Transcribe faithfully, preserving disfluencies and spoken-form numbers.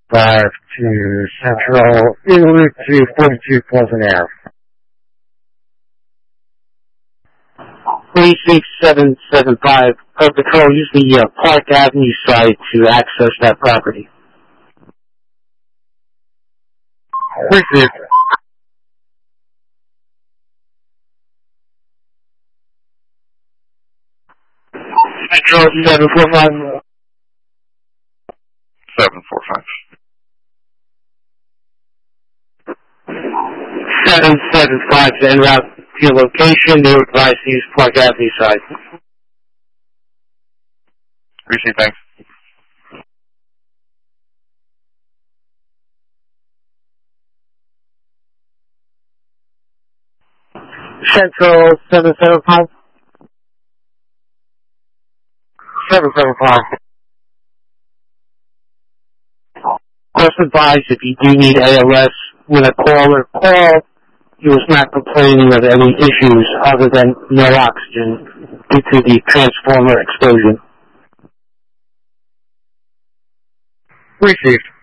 five to Central, en route to forty-two Pleasant Ave. three six seven seven five, uh, Patrol, use the uh, Park Avenue side to access that property. Received. Central seven four five. seven four five. seven seven five to en route to your location. They would advise to use Park Avenue side. Receive, thanks. Central seven seven five. seven seven five. Just advise if you do need A L S when a caller called, he was not complaining of any issues other than no oxygen due to the transformer explosion. Received.